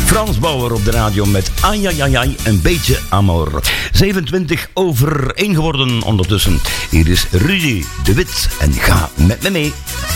Frans Bauer op de radio met Ai, een beetje amor. 27 over 1 geworden ondertussen. Hier is Rudy de Wit en ga met me mee.